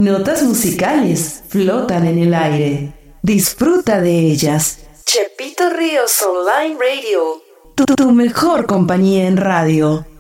Notas musicales flotan en el aire. Disfruta de ellas. Chepito Ríos Online Radio. Tu mejor compañía en radio.